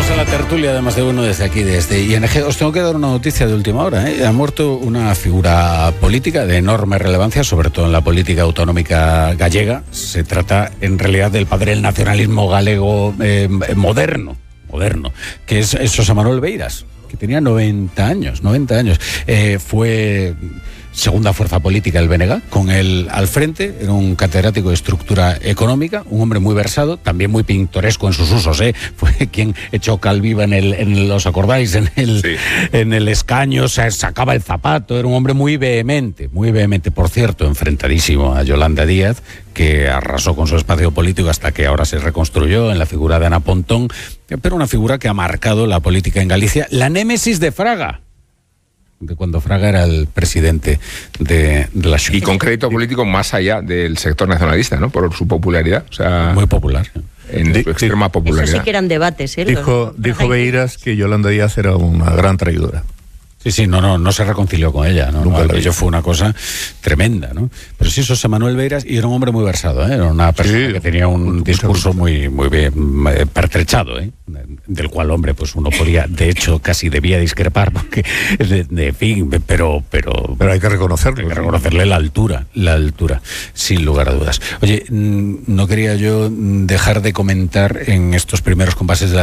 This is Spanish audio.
Saludamos a la tertulia, además de uno desde aquí, desde ING. Os tengo que dar una noticia de última hora, ¿eh? Ha muerto una figura política de enorme relevancia, sobre todo en la política autonómica gallega. Se trata, en realidad, del padre del nacionalismo galego moderno, que es Xosé Manuel Beiras, que tenía 90 años. Fue segunda fuerza política del BNG, con él al frente. Era un catedrático de estructura económica, un hombre muy versado, también muy pintoresco en sus usos, ¿eh? Fue quien echó Calviva ¿os acordáis? En el escaño, se sacaba el zapato. Era un hombre muy vehemente, por cierto, enfrentadísimo a Yolanda Díaz, que arrasó con su espacio político hasta que ahora se reconstruyó en la figura de Ana Pontón, pero una figura que ha marcado la política en Galicia, la némesis de Fraga, de cuando Fraga era el presidente de la Xunta. Y con crédito político más allá del sector nacionalista, ¿no? Por su popularidad. O sea, muy popular. En su extrema popularidad. Eso sí que eran debates, ¿eh? Dijo Beiras que Yolanda Díaz era una gran traidora. Sí, no se reconcilió con ella, ¿no? Aquello fue una cosa tremenda, ¿no? Pero sí, Xosé Manuel Beiras, y era un hombre muy versado, ¿eh? Era una persona que tenía un discurso muy bien pertrechado, ¿eh? Del cual, hombre, pues uno podía, de hecho, casi debía discrepar, porque, pero hay que reconocerlo. Hay que reconocerle la altura, sin lugar a dudas. Oye, no quería yo dejar de comentar en estos primeros compases de la